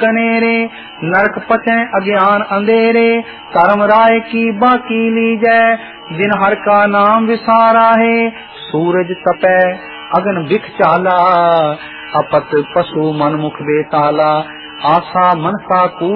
कनेरे, नरक पचै अज्ञान अंधेरे, धर्म राय की बाकी लीजै, जिन हर का नाम विसारा है, सूरज तपै अगन बिख चाला, अपत पशु मन मुख बेताला, आशा मनसा कूट